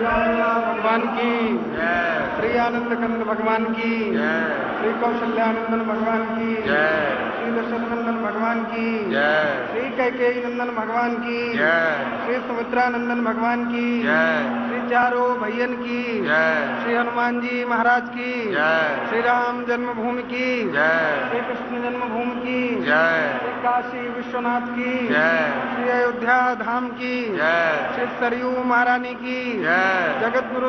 भगवान की, जय, श्री आनंद कंद भगवान की, जय, श्री कौशल्यानंदन भगवान की, जय, श्री दशरथ नंदन भगवान की, जय, श्री कैकेयी नंदन भगवान की, जय, श्री सुमित्रानंदन भगवान की, जय, श्री चारों भैयन की, जय, श्री हनुमान जी महाराज की, जय, श्री राम जन्मभूमि की, जय, श्री कृष्ण जन्मभूमि की, जय, श्री काशी विश्वनाथ की, जय, श्री अयोध्या धाम की, जय, श्री सरयू महारानी की, जय। जगत गुरु